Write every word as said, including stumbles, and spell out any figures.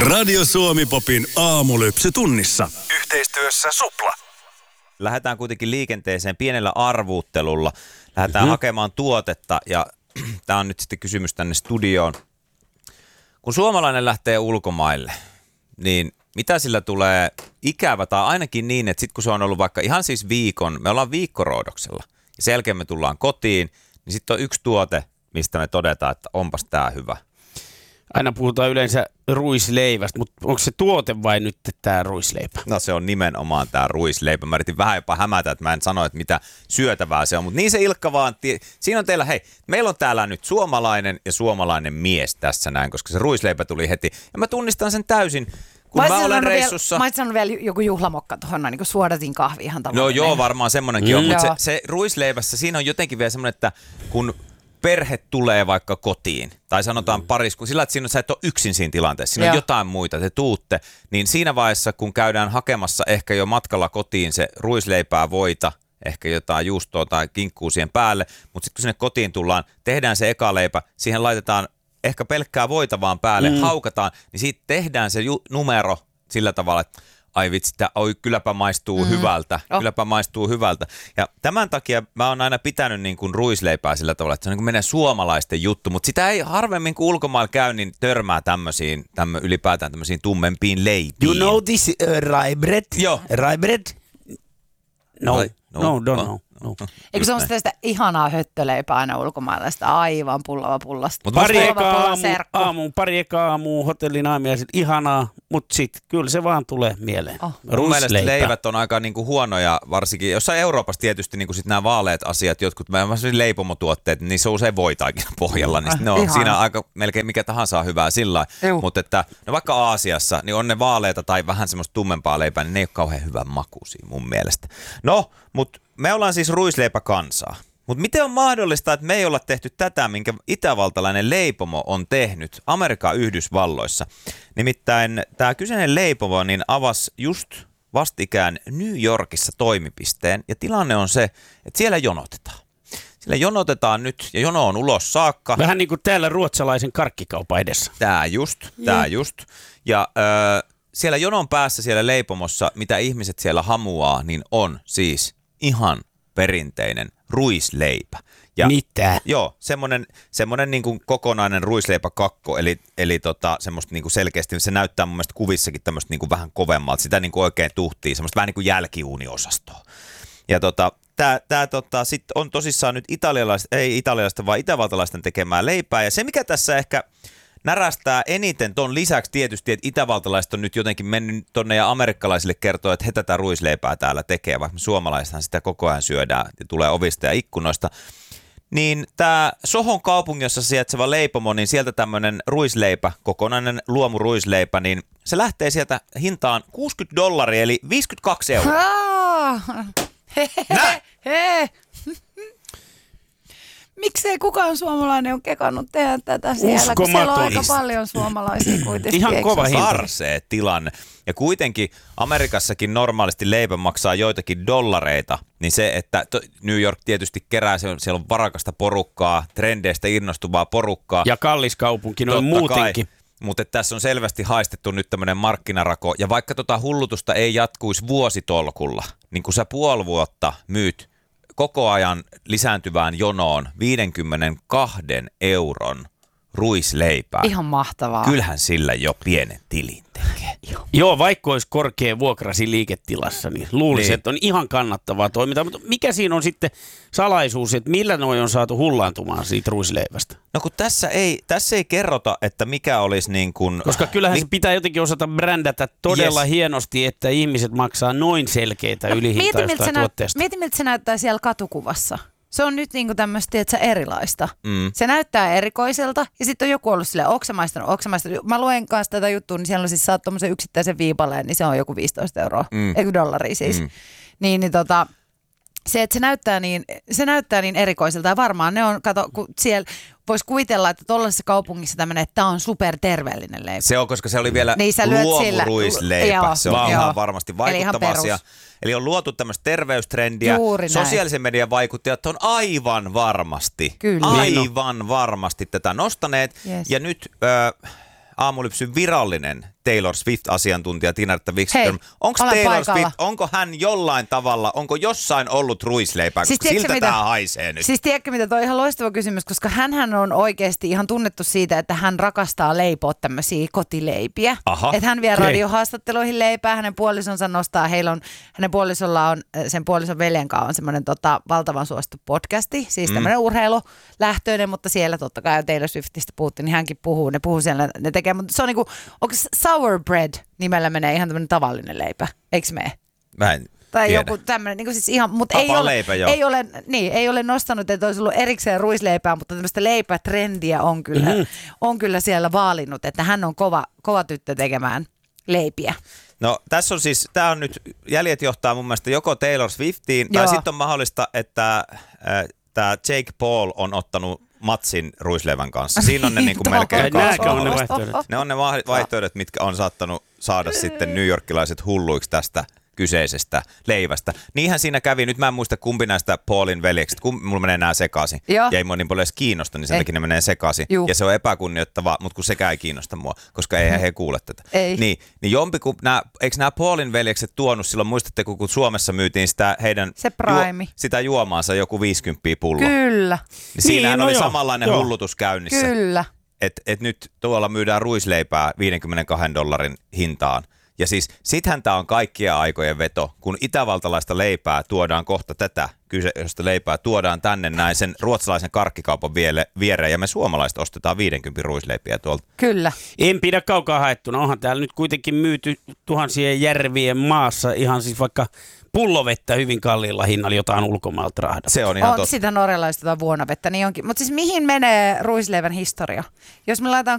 Radio Suomi Popin aamulypsy tunnissa. Yhteistyössä Supla. Lähdetään kuitenkin liikenteeseen pienellä arvuuttelulla. Lähdetään mm-hmm. hakemaan tuotetta ja tämä on nyt sitten kysymys tänne studioon. Kun suomalainen lähtee ulkomaille, niin mitä sillä tulee ikävä tai ainakin niin, että sitten kun se on ollut vaikka ihan siis viikon, me ollaan viikkoroodoksella ja sen jälkeen me tullaan kotiin, niin sitten on yksi tuote, mistä me todetaan, että onpas tää hyvä. Aina puhutaan yleensä ruisleivästä, mutta onko se tuote vai nyt tämä ruisleipä? No se on nimenomaan tämä ruisleipä. Mä yritin vähän jopa hämätä, että mä en sano, että mitä syötävää se on, mutta niin se Ilkka vaan. Siinä on teillä, hei, meillä on täällä nyt suomalainen ja suomalainen mies tässä näin, koska se ruisleipä tuli heti. Ja mä tunnistan sen täysin, kun mä, mä olen reissussa. Vielä, mä olisin sanonut vielä joku juhlamokka tuohon, niin kuin suodatin kahvi ihan tavallaan. No joo, varmaan semmoinenkin mm. on, mutta se, se ruisleivässä, siinä on jotenkin vielä semmoinen, että kun perhe tulee vaikka kotiin, tai sanotaan parisku, sillä että siinä, sä et ole yksin siinä tilanteessa, siinä Joo. on jotain muita, te tuutte, niin siinä vaiheessa, kun käydään hakemassa ehkä jo matkalla kotiin se ruisleipää, voita, ehkä jotain juustoa tai kinkkuu siihen päälle, mutta sitten kun sinne kotiin tullaan, tehdään se eka leipä, siihen laitetaan ehkä pelkkää voita vaan päälle, mm. haukataan, niin siitä tehdään se ju- numero sillä tavalla, että ai vitsi, tää, oi, kylläpä maistuu mm. hyvältä, oh. kylläpä maistuu hyvältä. Ja tämän takia mä oon aina pitänyt niin kuin ruisleipää sillä tavalla, että se on niin kuin meidän suomalaisten juttu, mutta sitä ei harvemmin kun ulkomailla käy, niin törmää tämmöisiin, tämmö, ylipäätään tämmöisiin tummempiin leipiin. You know this uh, rye bread? Joo. Rye bread? No, Ai, no, no, don't know. No. Eikö se ole sitä ihanaa höttöleipää aina ulkomailla, sitä aivan pullava pullasta? Mut pari eka aamu, aamu, pari eka aamu hotellin aamiaiset, ihanaa, mutta sitten kyllä se vaan tulee mieleen. Oh. Mun mielestä leivät on aika niinku huonoja, varsinkin jossain Euroopassa tietysti niinku sit nämä vaaleat asiat, jotkut leipomotuotteet, niin se on usein voitaikin pohjalla, niin ne on Ihan. siinä aika melkein mikä tahansa on hyvää sillä lailla. Mutta että no vaikka Aasiassa, niin on ne vaaleita tai vähän semmoista tummempaa leipää, niin ne ei ole kauhean hyvän makuisia mun mielestä. No, mutta me ollaan siis ruisleipäkansaa. Mutta miten on mahdollista, että me ei olla tehty tätä, minkä itävaltalainen leipomo on tehnyt Amerikan Yhdysvalloissa? Nimittäin tämä kyseinen leipomo niin avasi just vastikään New Yorkissa toimipisteen ja tilanne on se, että siellä jonotetaan. Siellä jonotetaan nyt ja jono on ulos saakka. Vähän niin kuin täällä ruotsalaisen karkkikaupan edessä. Tää just, tää mm. just. Ja öö, siellä jonon päässä siellä leipomossa, mitä ihmiset siellä hamuaa, niin on siis ihan perinteinen ruisleipä. Ja, Mitä? Joo, semmoinen, semmoinen niin kuin kokonainen ruisleipäkakko, eli, eli tota, semmoista niin kuin selkeästi, se näyttää mun mielestä kuvissakin tämmöistä niin kuin vähän kovemmalta, sitä niin kuin oikein tuhtii, semmoista vähän niin kuin jälkiuuniosastoa. Ja tota, tää, tää tota, sit on tosissaan nyt italialaisten, ei italialaisten, vaan itävaltalaisten tekemää leipää, ja se mikä tässä ehkä närästää eniten ton lisäksi tietysti, että itävaltalaiset on nyt jotenkin mennyt tonne ja amerikkalaisille kertoo, että he tätä ruisleipää täällä tekee, vaikka me suomalaisethan sitä koko ajan syödään ja tulee ovista ja ikkunoista. Niin tämä Sohon kaupungissa sijaitseva leipomo, niin sieltä tämmöinen ruisleipä, kokonainen luomuruisleipä, niin se lähtee sieltä hintaan kuusikymmentä dollaria eli viisikymmentäkaksi euroa. Näin! Miksei kukaan suomalainen ole kekannut tehdä tätä siellä, kun siellä on aika paljon suomalaisia kuitenkin. Ihan kova hinta. Sarsee tilanne. Ja kuitenkin Amerikassakin normaalisti leipä maksaa joitakin dollareita, niin se, että New York tietysti kerää, siellä on varakasta porukkaa, trendeistä innostuvaa porukkaa. Ja kallis kaupunki, noin muutenkin. Kai, mutta tässä on selvästi haistettu nyt tämmöinen markkinarako. Ja vaikka tota hullutusta ei jatkuisi vuositolkulla, niin kun sä puoli vuotta myyt koko ajan lisääntyvään jonoon viisikymmentäkaksi euron ruisleipää. Ihan mahtavaa. Kyllähän sillä jo pienen tilin tekee. Joo, Joo vaikka olisi korkea vuokrasi liiketilassa, niin luulisin, niin. että on ihan kannattavaa toimintaa. Mutta mikä siinä on sitten salaisuus, että millä noi on saatu hullaantumaan siitä ruisleivästä? No kun tässä ei, tässä ei kerrota, että mikä olisi niin kuin... Koska kyllähän mi- se pitää jotenkin osata brändätä todella yes. hienosti, että ihmiset maksaa noin selkeitä no, ylihintaa jostain tuotteesta. Mieti, miltä se näyttää siellä katukuvassa. Se on nyt niinku tämmöistä, että se erilaista. Mm. Se näyttää erikoiselta ja sitten on joku ollut silleen, onko sä maistanut, onko sä maistanut. Mä luen kanssa tätä juttua, niin siellä on siis saat tommosen yksittäisen viipaleen, niin se on joku viisitoista euroa, mm. eikö dollaria siis. Mm. Niin, niin tota, se, että se näyttää niin, se näyttää niin erikoiselta ja varmaan ne on, kato, kun siellä voisi kuvitella, että tuollaisessa kaupungissa tämmöinen, että tämä on superterveellinen leipä. Se on, koska se oli vielä niin luomuruisleipä. Se on joo. ihan varmasti vaikuttava Eli asia. Eli on luotu tämmöistä terveystrendiä. Sosiaalisen median vaikuttajat on aivan varmasti, Kyllä. aivan varmasti tätä nostaneet. Yes. Ja nyt äh, Aamulypsyn virallinen Taylor Swift-asiantuntija Tina-Retta Wikström. Onko Taylor paikalla. Swift, onko hän jollain tavalla, onko jossain ollut ruisleipää, Siis koska siltä mitä, tämä haisee nyt? Siis tiedätkö mitä, toi on ihan loistava kysymys, koska hänhän on oikeasti ihan tunnettu siitä, että hän rakastaa leipoa tämmöisiä kotileipiä. Aha. Että hän vie Okei. radiohaastatteluihin leipää, hänen puolisonsa nostaa, heillä on, hänen puolisolla on, sen puolison veljen kanssa on semmoinen tota, valtavan suosittu podcasti, siis Mm. tämmöinen urheilulähtöinen, mutta siellä totta kai Taylor Swiftistä puhuttiin, niin hänkin puhuu, ne puhuu siellä, ne tekee, mutta se on niinku, onko sour bread nimellä menee ihan tämmöinen tavallinen leipä, eikö mene? Mä en Tai tiedä. joku tämmöinen, niin siis ihan, mutta ei Vapaa ole, leipä, joo. ei, ole, niin, ei ole nostanut, että olisi ollut erikseen ruisleipää, mutta tämmöistä leipätrendiä on kyllä, mm-hmm. on kyllä siellä vaalinnut, että hän on kova, kova tyttö tekemään leipiä. No tässä on siis, tämä on nyt, jäljet johtaa mun mielestä joko Taylor Swiftiin, Joo. tai sitten on mahdollista, että äh, tämä Jake Paul on ottanut matsin ruisleivän kanssa. Siinä on ne niin kuin melkein Nääkö kaksi on ne mahdollista. vaihtoehdot? Ne on ne va- vaihtoehdot, mitkä on saattanut saada sitten newyorkilaiset hulluiksi tästä kyseisestä leivästä. Niinhän siinä kävi, nyt mä en muista kumpi näistä Paulin veljeksistä, kun mulla menee nämä sekaisin. Joo. Ja ei mua niin paljon edes kiinnosta, niin sen Ei. takia ne menee sekaisin. Juu. Ja se on epäkunnioittavaa, mutta kun sekään ei kiinnosta mua, koska eihän he kuule tätä. Ei. Niin, niin jompiku, nää, eikö nämä Paulin veljekset tuonut silloin, muistatteko, kun Suomessa myytiin sitä heidän Se Prime. sitä juomaansa joku viisikymmentä pullo. Kyllä, Niin siinähän no oli joo, samanlainen joo. hullutus käynnissä. kyllä. Että et nyt tuolla myydään ruisleipää viisikymmentäkaksi dollarin hintaan. Ja siis sittenhän tämä on kaikkien aikojen veto, kun itävaltalaista leipää tuodaan kohta tätä kyseistä leipää, tuodaan tänne näin sen ruotsalaisen karkkikaupan viele, viereen ja me suomalaiset ostetaan viidenkymmenen ruisleipiä tuolta. Kyllä. En pidä kaukaa haettuna. Onhan täällä nyt kuitenkin myyty tuhansien järvien maassa ihan siis vaikka pullovettä hyvin kalliilla hinnalla jotain ulkomaalta rahda. Se on ihan On totta. sitä norjalaista tai vuonavettä, niin onkin. Mutta siis mihin menee ruisleivän historia? Jos me laitetaan